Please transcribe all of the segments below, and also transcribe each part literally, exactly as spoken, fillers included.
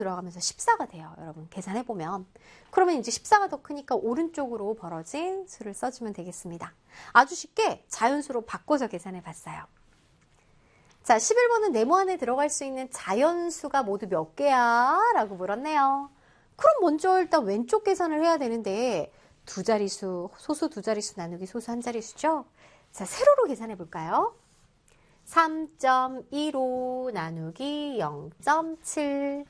들어가면서 십사가 돼요. 여러분 계산해보면. 그러면 이제 십사가 더 크니까 오른쪽으로 벌어진 수를 써주면 되겠습니다. 아주 쉽게 자연수로 바꿔서 계산해봤어요. 자, 십일 번은 네모 안에 들어갈 수 있는 자연수가 모두 몇 개야? 라고 물었네요. 그럼 먼저 일단 왼쪽 계산을 해야 되는데 두 자리수, 소수 두 자리수 나누기 소수 한 자리수죠? 자, 세로로 계산해 볼까요? 삼 점 일오 나누기 영 점 칠.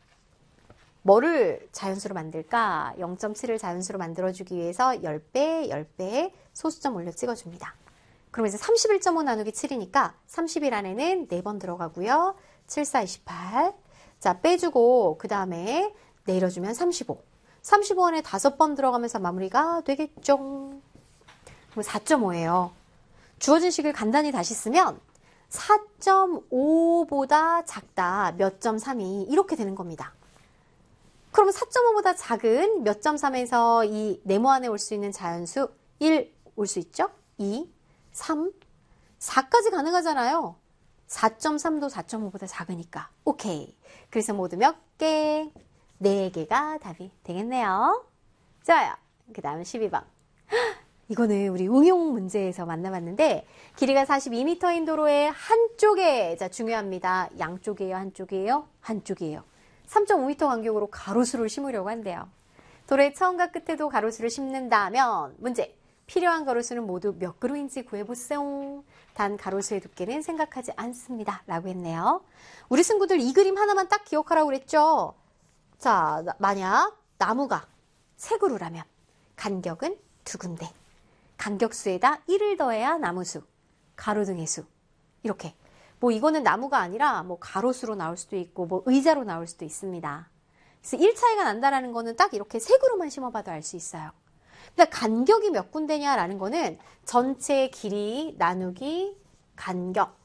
뭐를 자연수로 만들까? 영 점 칠을 자연수로 만들어주기 위해서 십 배, 십 배 소수점 올려 찍어줍니다. 그럼 이제 삼십일 점 오 나누기 칠이니까 삼십일 안에는 네 번 들어가고요. 칠, 사, 이십팔. 자, 빼주고 그 다음에 내려주면 삼십오. 삼십오 안에 다섯 번 들어가면서 마무리가 되겠죠. 그럼 사 점 오예요. 주어진 식을 간단히 다시 쓰면 사 점 오보다 작다 몇 점 삼이 이렇게 되는 겁니다. 그럼 사 점 오보다 작은 몇 점 삼에서 이 네모 안에 올 수 있는 자연수 일 올 수 있죠? 이, 삼, 사까지 가능하잖아요. 사 점 삼도 사 점 오보다 작으니까. 오케이. 그래서 모두 몇 개? 네 개가 답이 되겠네요. 좋아요. 그 다음 십이 번. 이거는 우리 응용 문제에서 만나봤는데 길이가 사십이 미터인 도로의 한쪽에, 자 중요합니다. 양쪽이에요? 한쪽이에요? 한쪽이에요. 삼 점 오 미터 간격으로 가로수를 심으려고 한대요. 도로의 처음과 끝에도 가로수를 심는다면 문제. 필요한 가로수는 모두 몇 그루인지 구해보세요. 단 가로수의 두께는 생각하지 않습니다. 라고 했네요. 우리 친구들 이 그림 하나만 딱 기억하라고 그랬죠. 자, 만약 나무가 세 그루라면 간격은 두 군데. 간격수에다 일을 더해야 나무수, 가로등의 수. 이렇게. 뭐 이거는 나무가 아니라 뭐 가로수로 나올 수도 있고 뭐 의자로 나올 수도 있습니다. 그래서 일 차이가 난다라는 거는 딱 이렇게 세 그루만 심어봐도 알 수 있어요. 근데 간격이 몇 군데냐라는 거는 전체 길이 나누기 간격.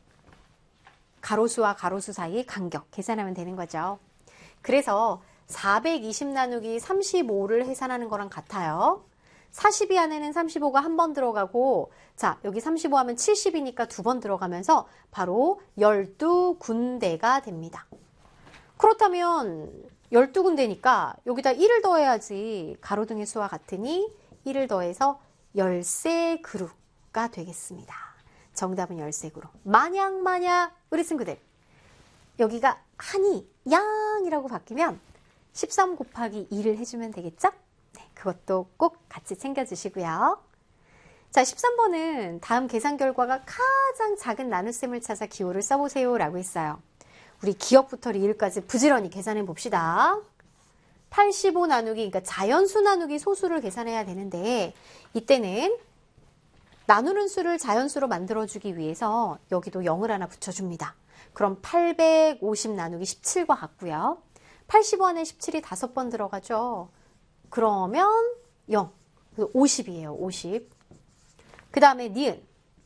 가로수와 가로수 사이의 간격 계산하면 되는 거죠. 그래서 사백이십 나누기 삼십오를 계산하는 거랑 같아요. 사십이 안에는 삼십오가 한 번 들어가고 자 여기 삼십오 하면 칠십이니까 두 번 들어가면서 바로 열두 군데가 됩니다. 그렇다면 열두 군데니까 여기다 일을 더해야지 가로등의 수와 같으니 일을 더해서 열세 그루가 되겠습니다. 정답은 열세 그루. 만약 만약 우리 친구들 여기가 한이 양이라고 바뀌면 십삼 곱하기 이를 해주면 되겠죠? 네, 그것도 꼭 같이 챙겨주시고요. 자, 십삼 번은 다음 계산 결과가 가장 작은 나눗셈을 찾아 기호를 써보세요 라고 했어요. 우리 기억부터 리을까지 부지런히 계산해 봅시다. 팔십오 나누기, 그러니까 자연수 나누기 소수를 계산해야 되는데 이때는 나누는 수를 자연수로 만들어주기 위해서 여기도 영을 하나 붙여줍니다. 그럼 팔백오십 나누기 십칠과 같고요. 팔십오 안에 십칠이 다섯 번 들어가죠. 그러면 영, 오십이에요. 오십. 그 다음에 니은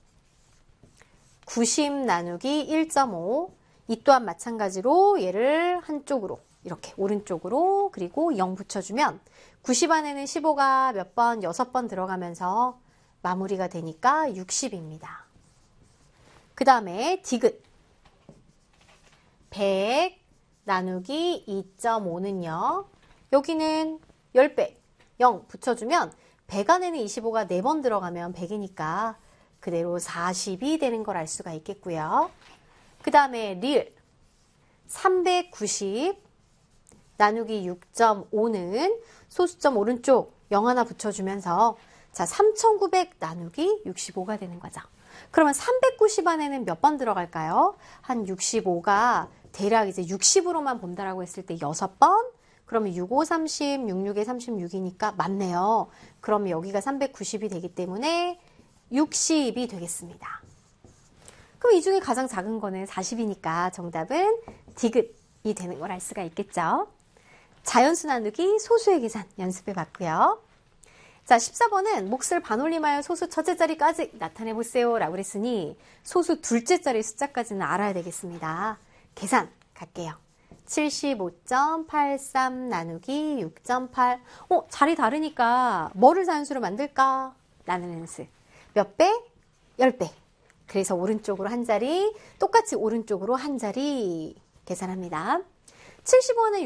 구십 나누기 일 점 오. 이 또한 마찬가지로 얘를 한쪽으로 이렇게 오른쪽으로 그리고 영 붙여주면 구십 안에는 십오가 몇 번? 여섯 번 들어가면서 마무리가 되니까 육십입니다. 그 다음에 디귿 백 나누기 이 점 오는요. 여기는 십 배, 영 붙여주면 백 안에는 이십오가 네 번 들어가면 백이니까 그대로 사십이 되는 걸 알 수가 있겠고요. 그 다음에 리을 삼백구십 나누기 육 점 오는 소수점 오른쪽 영 하나 붙여주면서 자 삼천구백 나누기 육십오가 되는 거죠. 그러면 삼백구십 안에는 몇 번 들어갈까요? 한 육십오가 대략 이제 육십으로만 본다라고 했을 때 여섯 번? 그러면 육, 오, 삼십, 육, 육에 삼십육이니까 맞네요. 그러면 여기가 삼백구십이 되기 때문에 육십이 되겠습니다. 그럼 이 중에 가장 작은 거는 사십이니까 정답은 디귿이 되는 걸 알 수가 있겠죠. 자연수 나누기 소수의 계산 연습해 봤고요. 자, 십사 번은 몫을 반올림하여 소수 첫째 자리까지 나타내 보세요 라고 그랬으니 소수 둘째 자리 숫자까지는 알아야 되겠습니다. 계산 갈게요. 칠십오 점 팔삼 나누기 육 점 팔. 어, 자리 다르니까 뭐를 자연수로 만들까? 나누는 수. 몇 배? 십 배. 그래서 오른쪽으로 한 자리, 똑같이 오른쪽으로 한 자리 계산합니다. 칠십오는